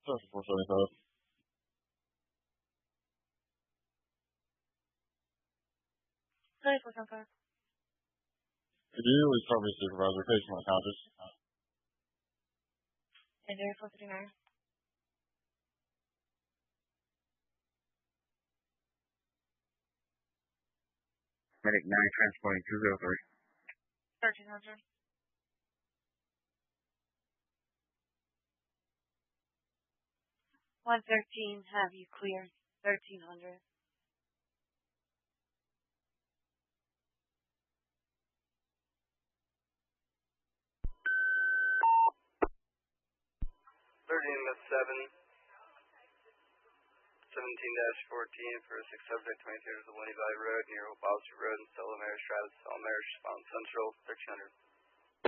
Search 475. Sorry, 475. Could you release Cover Supervisor, patient unconscious? Is there 459? Medic 9 transporting 203. 1300. 113, have you clear? 1300. Seven. 17-14 for a 6 subject, 23 to the Winnie Valley Road near Old Boston Road and Solomar Stratus, Solomar, Spawn Central, 1300.